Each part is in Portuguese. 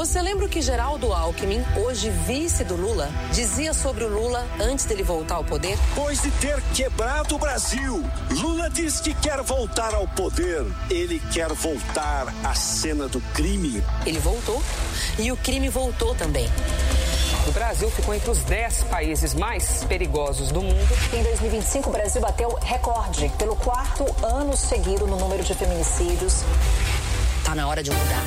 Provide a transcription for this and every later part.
Você lembra o que Geraldo Alckmin, hoje vice do Lula, dizia sobre o Lula antes dele voltar ao poder? Depois de ter quebrado o Brasil, Lula diz que quer voltar ao poder. Ele quer voltar à cena do crime. Ele voltou e o crime voltou também. O Brasil ficou entre os 10 países mais perigosos do mundo. Em 2025, o Brasil bateu recorde pelo 4º ano seguido no número de feminicídios. Tá na hora de mudar.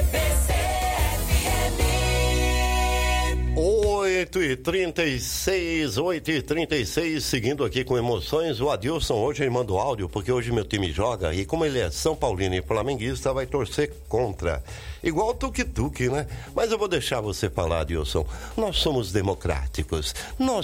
8h36, seguindo aqui com emoções. O Adilson hoje ele manda o áudio, porque hoje meu time joga e como ele é São Paulino e flamenguista, vai torcer contra. Igual o tuk-tuk, né? Mas eu vou deixar você falar, Adilson. Nós somos democráticos. Boa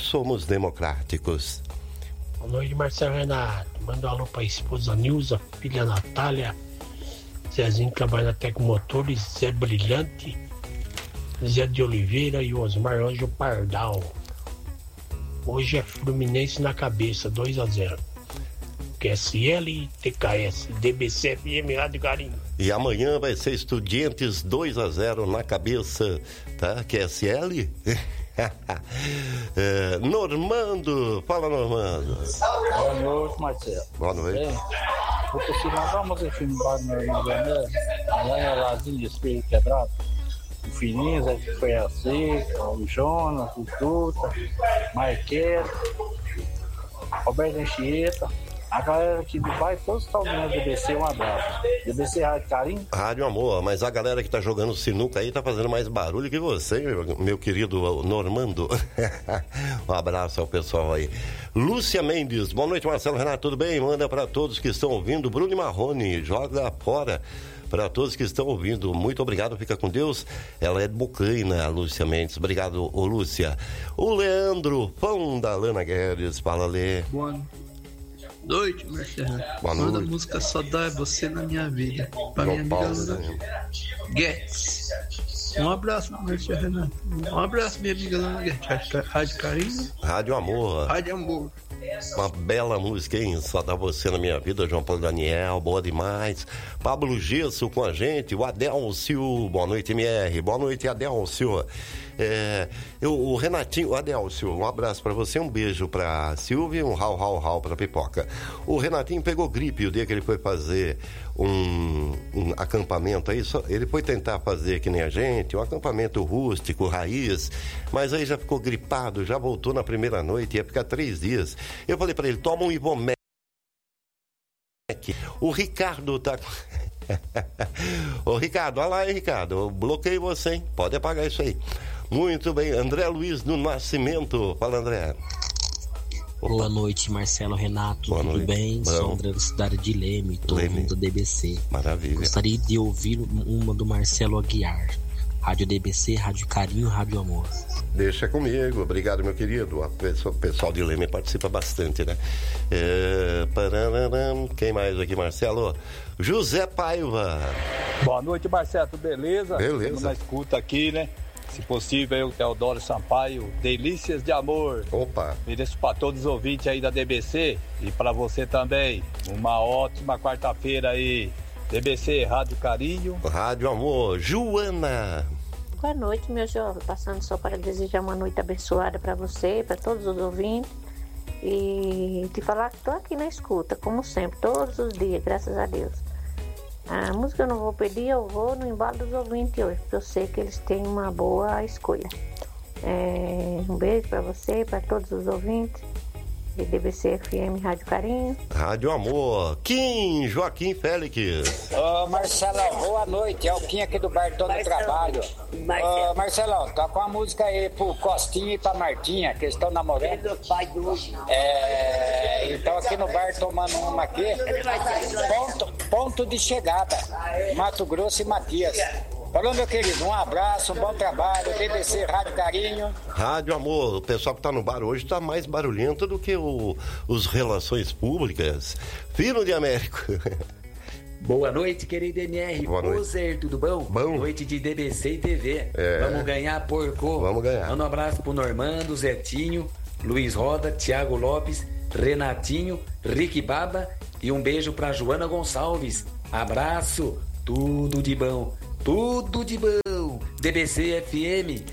noite, Marcelo Renato. Manda um alô pra esposa Nilza, filha Natália, Zezinho que trabalha na Tecmotores, Zé Brilhante, Zé de Oliveira e Osmar Anjo Pardal. Hoje é Fluminense na cabeça, 2-0. QSL, TKS, DBC, FM, Rádio Carinho. E amanhã vai ser Estudiantes 2-0 na cabeça, tá? QSL? Normando, fala Normando. Boa noite, Marcelo. Boa noite. Vou conseguir mandar uma música no bar do meu irmão Guilherme, lá em Lazinho, espelho quebrado. O Fininho, Zé foi assim, o Jonas, o Duta, Marqueiro, Roberto Anchieta, a galera aqui do bairro, todos estão ouvindo a DBC, um abraço. DBC Rádio Carinho. Rádio Amor, mas a galera que tá jogando sinuca aí tá fazendo mais barulho que você, meu querido Normando. Um abraço ao pessoal aí. Lúcia Mendes, boa noite, Marcelo Renato, tudo bem? Manda para todos que estão ouvindo. Bruno Marrone, joga fora. Para todos que estão ouvindo, muito obrigado, fica com Deus. Ela é de Bocaina, a Lúcia Mendes. Obrigado, ô Lúcia. O Leandro, fã da Lana Guedes, fala, Lê. Boa noite, Marcelo. Boa noite. Manda a música Só Dá É Você na Minha Vida. Para minha amiga Lana Guedes. Um abraço, Marcelo Renato. Um abraço, minha amiga Lana Guedes. Rádio Carinho. Rádio Amor. Rádio Amor. Uma bela música, hein? Só Dá Você na Minha Vida, João Paulo Daniel, boa demais. Pablo Gesso com a gente, o Adelcio, boa noite, MR, boa noite, Adelcio. O Renatinho, o Adelcio, um abraço pra você, um beijo pra Silvia e um rau pra Pipoca. O Renatinho pegou gripe o dia que ele foi fazer um acampamento aí, ele foi tentar fazer que nem a gente, um acampamento rústico, raiz, mas aí já ficou gripado, já voltou na primeira noite, ia ficar 3 dias. Eu falei pra ele, toma um Ivomec. O Ricardo tá... Ô Ricardo, olha lá aí, Ricardo, eu bloqueei você, hein? Pode apagar isso aí. Muito bem, André Luiz do Nascimento, fala André. Opa. Boa noite, Marcelo Renato, boa tudo noite. bem? Bom. Sou André da cidade de Leme, tô ouvindo DBC. Maravilha. Gostaria de ouvir uma do Marcelo Aguiar. Rádio DBC, Rádio Carinho, Rádio Amor. Deixa comigo, obrigado, meu querido. O pessoal de Leme participa bastante, né? Quem mais aqui, Marcelo? José Paiva. Boa noite, Marcelo, tudo beleza? Beleza. Estamos na escuta aqui, né? Se possível, eu, Teodoro Sampaio, Delícias de Amor. Opa. Mereço para todos os ouvintes aí da DBC e para você também. Uma ótima quarta-feira aí. DBC, Rádio Carinho. Rádio Amor. Joana. Boa noite, meu jovem. Passando só para desejar uma noite abençoada para você, para todos os ouvintes. E te falar que estou aqui na escuta, como sempre, todos os dias, graças a Deus. A música eu não vou pedir, eu vou no embalo dos ouvintes hoje, porque eu sei que eles têm uma boa escolha. Um beijo para você, para todos os ouvintes de DBC FM Rádio Carinho. Rádio Amor. Kim Joaquim Félix. Marcelão, boa noite. É o Kim aqui do Bartô do Trabalho. Marcelão, toca uma música aí pro Costinha e pra Martinha, que estão namorando. Então aqui no bar tomando uma aqui. Ponto de chegada. Mato Grosso e Matias. Falou, meu querido, um abraço, um bom trabalho, BBC Rádio Carinho. Rádio Amor, o pessoal que tá no bar hoje tá mais barulhento do que os relações públicas. Filho de Américo. Boa noite, querido MR. Boa noite. Poser, tudo bom? Bom. Noite de DBC e TV. Vamos ganhar, porco. Vamos ganhar. Manda um abraço pro Normando, Zetinho, Luiz Roda, Thiago Lopes, Renatinho, Rick Baba e um beijo pra Joana Gonçalves. Abraço, tudo de bom. Tudo de bom. DBC FM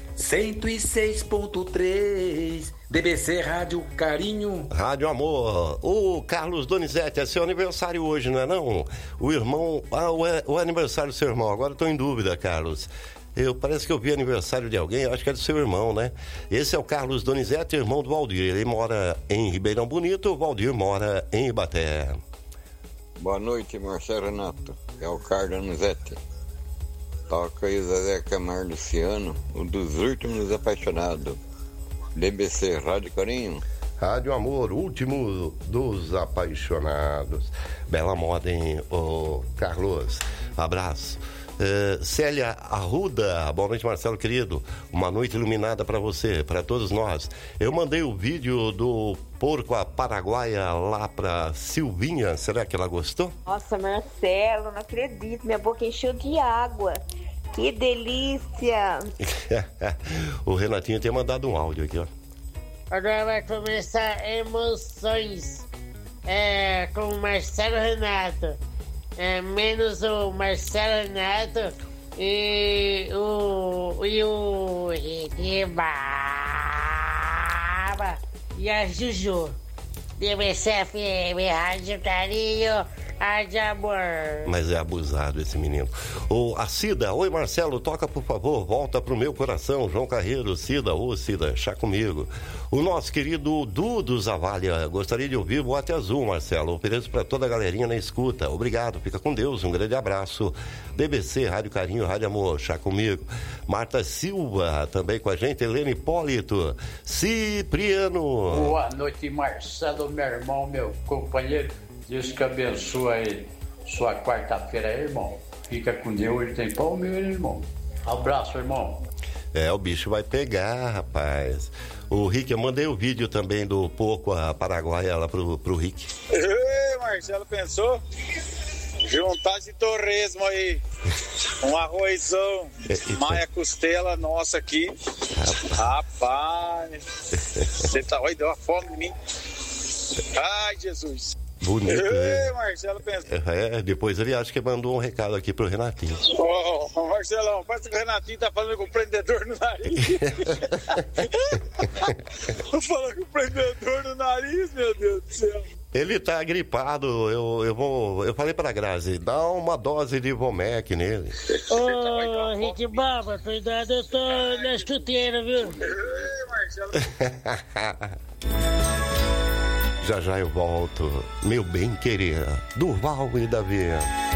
106.3. DBC Rádio Carinho. Rádio Amor. O Carlos Donizete, é seu aniversário hoje, não é não? O irmão... o aniversário do seu irmão. Agora estou em dúvida, Carlos. Parece que eu vi aniversário de alguém, acho que é do seu irmão, né? Esse é o Carlos Donizete, irmão do Valdir. Ele mora em Ribeirão Bonito, o Valdir mora em Ibaté. Boa noite, Marcelo Renato. É o Carlos Donizete. Toca aí o Zezé Camargo Luciano, o dos últimos apaixonados. DBC Rádio Carinho. Rádio Amor, último dos apaixonados. Bela moda, hein, Carlos? Abraço. Célia Arruda, boa noite, Marcelo querido. Uma noite iluminada para você, para todos nós. Eu mandei o vídeo do porco a paraguaia lá pra Silvinha. Será que ela gostou? Nossa, Marcelo, não acredito. Minha boca encheu de água. Que delícia! O Renatinho tem mandado um áudio aqui, ó. Agora vai começar Emoções com o Marcelo Renato. Menos o Marcelo Renato e o Ribaba e a Juju. DBC FM, Rádio Carinho, Rádio Amor. Mas é abusado esse menino. A Cida, oi Marcelo, toca por favor, volta pro meu coração. João Carreiro, Cida, Cida, chá comigo. O nosso querido Dudu Zavalha, gostaria de ouvir Boate Azul, Marcelo. Ofereço para toda a galerinha na escuta. Obrigado, fica com Deus, um grande abraço. DBC, Rádio Carinho, Rádio Amor, chá comigo. Marta Silva, também com a gente. Helene Hipólito, Cipriano. Boa noite, Marcelo, meu irmão, meu companheiro. Deus que abençoe sua quarta-feira aí, irmão. Fica com Deus, ele tem pão, meu irmão. Abraço, irmão. O bicho vai pegar, rapaz. O Rick, eu mandei o vídeo também do porco a paraguaia lá pro Rick. Marcelo, pensou? Juntar esse torresmo aí. Um arrozão. Maia costela nossa aqui. Rapaz. Você tá... Olha, deu uma fome em mim. Ai, Jesus. Bonito, né? Marcelo, pensa. Depois ele acha que mandou um recado aqui pro Renatinho. Marcelão, parece que o Renatinho tá falando com o prendedor no nariz. Falando com o prendedor no nariz, meu Deus do céu. Ele tá gripado, eu falei pra Grazi, dá uma dose de Vomec nele. Ô, Rick Baba, cuidado, eu tô na escuteira, viu? Marcelo. Já eu volto, meu bem querer, Durval e Davi.